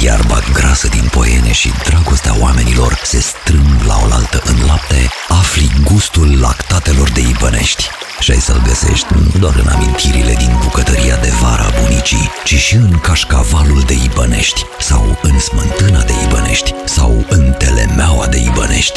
iarba grasă din Poiene și dragostea oamenilor se strâng la oaltă în lapte, afli gustul lactatelor de Ibănești. Și ai să-l găsești nu doar în amintirile din bucătăria de vara bunicii, ci și în cașcavalul de Ibănești,